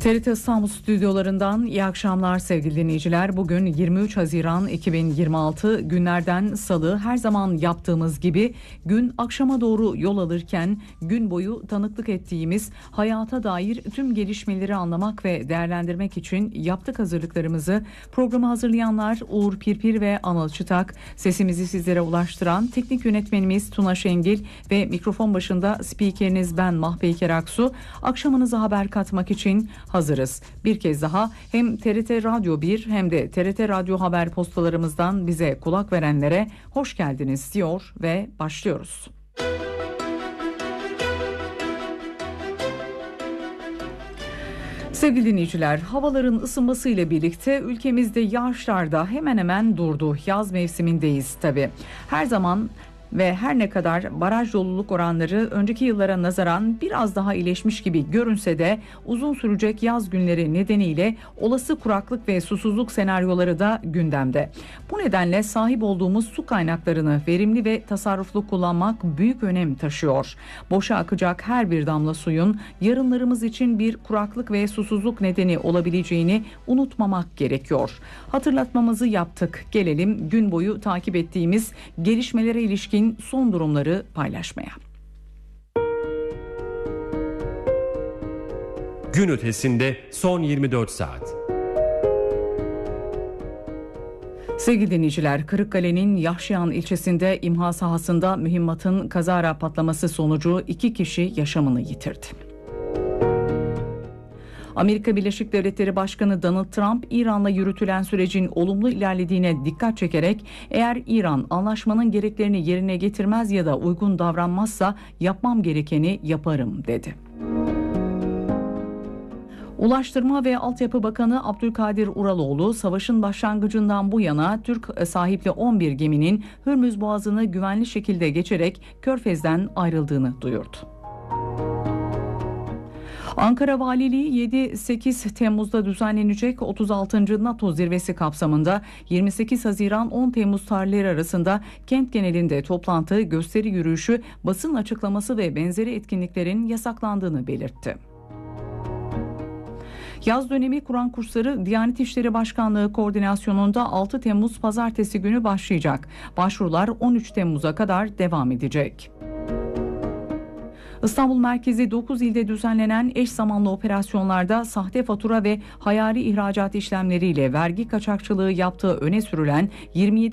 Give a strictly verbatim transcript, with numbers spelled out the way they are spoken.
T R T İstanbul stüdyolarından iyi akşamlar sevgili dinleyiciler. Bugün yirmi üç Haziran iki bin yirmi altı, günlerden salı. Her zaman yaptığımız gibi gün akşama doğru yol alırken gün boyu tanıklık ettiğimiz hayata dair tüm gelişmeleri anlamak ve değerlendirmek için yaptık hazırlıklarımızı. Programı hazırlayanlar Uğur Pirpir ve Anıl Çıtak, sesimizi sizlere ulaştıran teknik yönetmenimiz Tuna Şengil ve mikrofon başında spikeriniz ben Mahpeyker Aksu. Akşamınıza haber katmak için hazırız. Bir kez daha hem T R T Radyo bir hem de T R T Radyo Haber postalarımızdan bize kulak verenlere hoş geldiniz diyor ve başlıyoruz. Sevgili dinleyiciler, havaların ısınmasıyla birlikte ülkemizde yağışlar da hemen hemen durdu. Yaz mevsimindeyiz tabii. Her zaman ve her ne kadar baraj doluluk oranları önceki yıllara nazaran biraz daha iyileşmiş gibi görünse de uzun sürecek yaz günleri nedeniyle olası kuraklık ve susuzluk senaryoları da gündemde. Bu nedenle sahip olduğumuz su kaynaklarını verimli ve tasarruflu kullanmak büyük önem taşıyor. Boşa akacak her bir damla suyun yarınlarımız için bir kuraklık ve susuzluk nedeni olabileceğini unutmamak gerekiyor. Hatırlatmamızı yaptık. Gelelim gün boyu takip ettiğimiz gelişmelere ilişkin son durumları paylaşmaya. Gün ötesinde son yirmi dört saat. Sevgili dinleyiciler, Kırıkkale'nin Yahşihan ilçesinde imha sahasında mühimmatın kazara patlaması sonucu iki kişi yaşamını yitirdi. Amerika Birleşik Devletleri Başkanı Donald Trump, İran'la yürütülen sürecin olumlu ilerlediğine dikkat çekerek eğer İran anlaşmanın gereklerini yerine getirmez ya da uygun davranmazsa yapmam gerekeni yaparım dedi. Ulaştırma ve Altyapı Bakanı Abdülkadir Uraloğlu, savaşın başlangıcından bu yana Türk sahipli on bir geminin Hürmüz Boğazı'nı güvenli şekilde geçerek Körfez'den ayrıldığını duyurdu. Ankara Valiliği yedi sekiz Temmuz'da düzenlenecek otuz altıncı NATO zirvesi kapsamında yirmi sekiz Haziran on Temmuz tarihleri arasında kent genelinde toplantı, gösteri yürüyüşü, basın açıklaması ve benzeri etkinliklerin yasaklandığını belirtti. Yaz dönemi Kur'an kursları Diyanet İşleri Başkanlığı koordinasyonunda altı Temmuz Pazartesi günü başlayacak. Başvurular on üç Temmuz'a kadar devam edecek. İstanbul merkezi dokuz ilde düzenlenen eş zamanlı operasyonlarda sahte fatura ve hayali ihracat işlemleriyle vergi kaçakçılığı yaptığı öne sürülen yirmi yedi